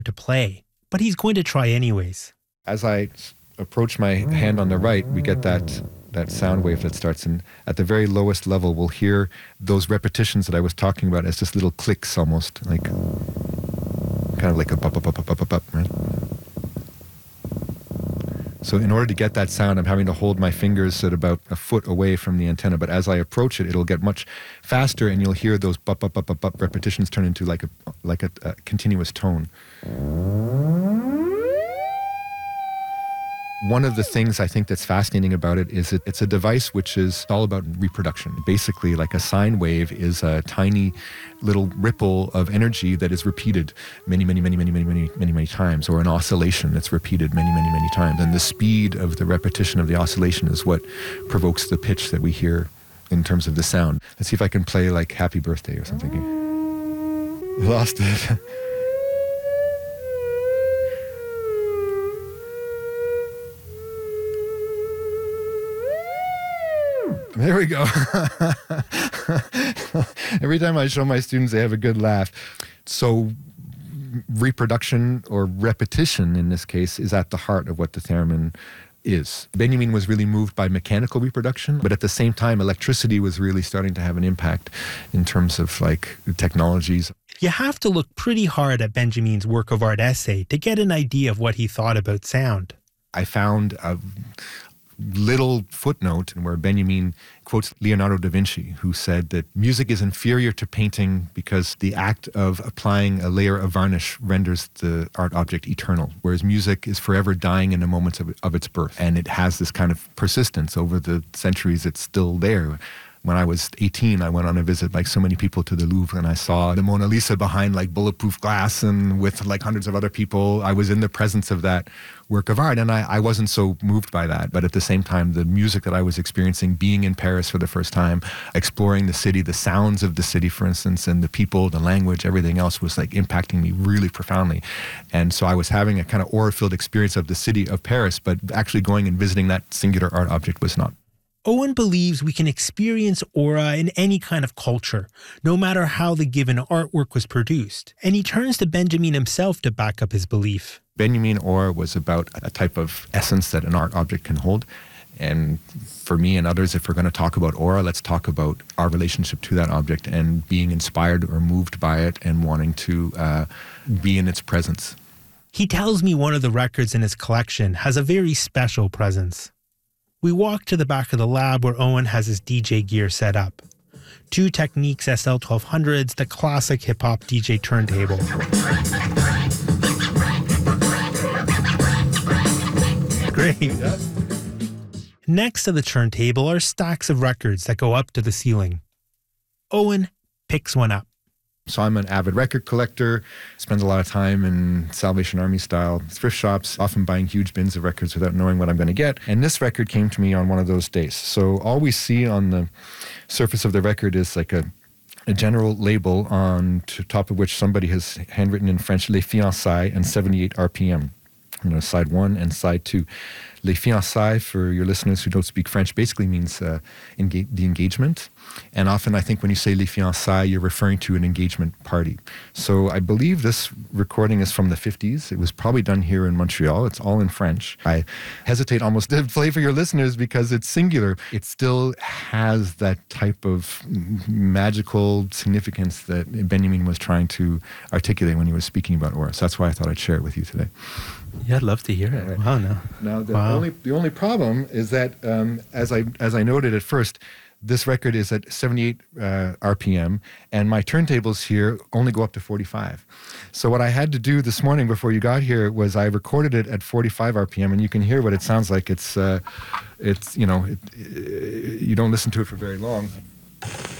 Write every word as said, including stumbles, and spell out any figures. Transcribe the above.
to play, but he's going to try anyways. As I approach my hand on the right, we get that that sound wave that starts, and at the very lowest level, we'll hear those repetitions that I was talking about as just little clicks, almost like kind of like a bup, bup, bup, bup, bup, bup, right? So in order to get that sound, I'm having to hold my fingers at about a foot away from the antenna. But as I approach it, it'll get much faster, and you'll hear those bup, bup, bup, bup, bup repetitions turn into like a like a, a continuous tone. One of the things I think that's fascinating about it is that it's a device which is all about reproduction. Basically, like a sine wave is a tiny little ripple of energy that is repeated many, many, many, many, many, many, many, many times, or an oscillation that's repeated many, many, many times. And the speed of the repetition of the oscillation is what provokes the pitch that we hear in terms of the sound. Let's see if I can play like Happy Birthday or something. Lost it. There we go. Every time I show my students, they have a good laugh. So reproduction, or repetition in this case, is at the heart of what the theremin is. Benjamin was really moved by mechanical reproduction, but at the same time, electricity was really starting to have an impact in terms of like technologies. You have to look pretty hard at Benjamin's work of art essay to get an idea of what he thought about sound. I found a little footnote where Benjamin quotes Leonardo da Vinci, who said that music is inferior to painting because the act of applying a layer of varnish renders the art object eternal, whereas music is forever dying in the moments of, of its birth. And it has this kind of persistence over the centuries. It's still there. When I was eighteen, I went on a visit, like so many people, to the Louvre, and I saw the Mona Lisa behind like bulletproof glass and with like hundreds of other people. I was in the presence of that work of art, and I, I wasn't so moved by that. But at the same time, the music that I was experiencing, being in Paris for the first time, exploring the city, the sounds of the city, for instance, and the people, the language, everything else was like impacting me really profoundly. And so I was having a kind of aura-filled experience of the city of Paris, but actually going and visiting that singular art object was not. Owen believes we can experience aura in any kind of culture, no matter how the given artwork was produced, and he turns to Benjamin himself to back up his belief. Benjamin aura was about a type of essence that an art object can hold. And for me and others, if we're going to talk about aura, let's talk about our relationship to that object and being inspired or moved by it and wanting to uh, be in its presence. He tells me one of the records in his collection has a very special presence. We walk to the back of the lab where Owen has his D J gear set up. Two Technics S L twelve hundreds, the classic hip-hop D J turntable. Great. Next to the turntable are stacks of records that go up to the ceiling. Owen picks one up. So I'm an avid record collector, spend a lot of time in Salvation Army style thrift shops, often buying huge bins of records without knowing what I'm going to get. And this record came to me on one of those days. So all we see on the surface of the record is like a, a general label on to top of which somebody has handwritten in French, Les Fiançailles and seventy-eight R P M. You know, side one and side two. Les fiançailles, for your listeners who don't speak French, basically means uh, enga- the engagement. And often I think when you say les fiançailles, you're referring to an engagement party. So I believe this recording is from the fifties. It was probably done here in Montreal. It's all in French. I hesitate almost to play for your listeners because it's singular. It still has that type of magical significance that Benjamin was trying to articulate when he was speaking about aura. So that's why I thought I'd share it with you today. Yeah, I'd love to hear it. Right. Wow, no. Now, the wow. only the only problem is that, um, as I as I noted at first, this record is at seventy-eight uh, R P M, and my turntables here only go up to forty-five. So what I had to do this morning before you got here was I recorded it at forty-five R P M, and you can hear what it sounds like. It's, uh, it's you know, it, it, you don't listen to it for very long.